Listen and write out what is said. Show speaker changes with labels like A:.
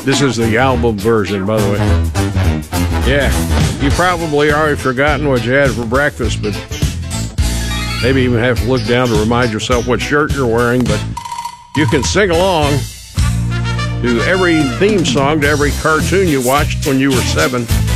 A: This is the album version, by the way. Yeah, you probably already forgotten what you had for breakfast, but maybe even have to look down to remind yourself what shirt you're wearing, but you can sing along to every theme song, to every cartoon you watched when you were 7.